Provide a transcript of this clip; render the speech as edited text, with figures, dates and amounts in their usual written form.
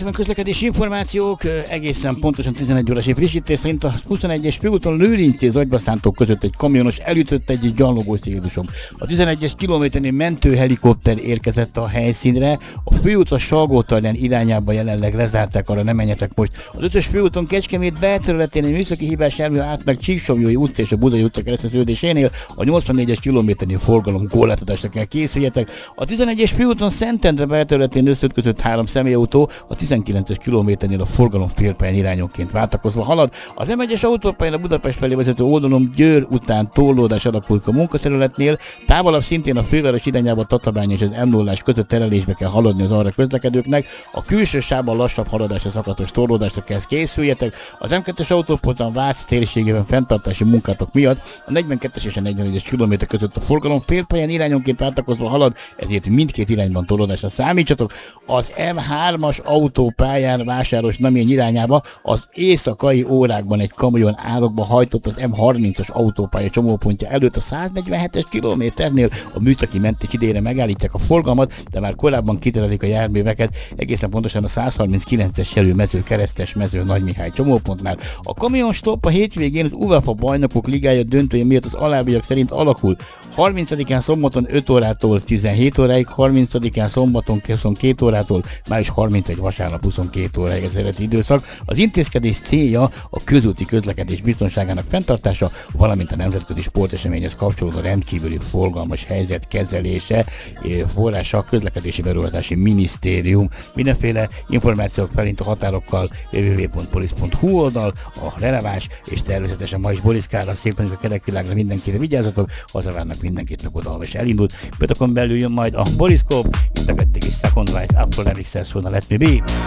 szépen közlekedési információk, egészen pontosan 11 órás frissítés szerint a 21-es főúton Lőrincé Zagyva-Szántok között egy kamionos elütött egy gyalogos célusom. A 11-es kilométernél mentőhelikopter érkezett a helyszínre, a főút a Salgótarján irányába jelenleg lezárták, arra nem menjetek most. Az 5-ös főúton Kecskemét belterületén egy műszaki hibás jármű állt meg Csíksomlyói utca és a Budai utca kereszteződésénél, a 84-es kilométernél forgalom korlátozásra kell készüljetek. A 11-es főúton Szentendre belterületén összeütközött 3 személyautó, a 19-es kilométernél a forgalom félpályán irányonként váltakozva halad. Az M1-es autópályán a Budapest felé vezető oldalon Győr után torlódás alakult a munkaterületnél, távolabb szintén a főváros irányába Tatabány és az M0-ás között terelésbe kell haladni az arra közlekedőknek, a külső sávban lassabb haladásra szakatos torlódásra kell készüljetek. Az M2-es autópóton Vác térségében fenntartási munkátok miatt a 42-es és a 44-es kilométer között a forgalom félpályán irányonként váltakozva halad, ezért mindkét irányban torlódásra számítsatok. Az M3-as autópályán Vásáros-Namény irányába az éjszakai órákban egy kamion árokba hajtott az M30-as autópálya csomópontja előtt a 147-es kilométernél. A műszaki mentés idejére megállítják a forgalmat, de már korábban kiterelik a járműveket, egészen pontosan a 139-es jelű mező keresztes mező Nagymihály csomópontnál. A kamion stopp a hétvégén az UEFA bajnokok ligája döntője miatt az alábbiak szerint alakul. 30-án szombaton 5 órától 17 óráig, 30-án szombaton 22 órától, május 31 vasárnap 22 óráig ez eredeti időszak. Az intézkedés célja a közúti közlekedés biztonságának fenntartása, valamint a nemzetközi sporteseményhez kapcsolódó rendkívüli forgalmas helyzet kezelése. Forrása a Közlekedési Beruházási Minisztérium. Mindenféle információk felint a határokkal www.polisz.hu oldal, a releváns, és természetesen ma is Boriszkára, szépen a kerekvilágra mindenkire vigyázzatok, hazavárnak mindenkit, meg oda, és elindult. Betokon belül jön majd a Boriszkóp, itt a vették is Second Rise, Apple Elixir, szóna Let Me Be.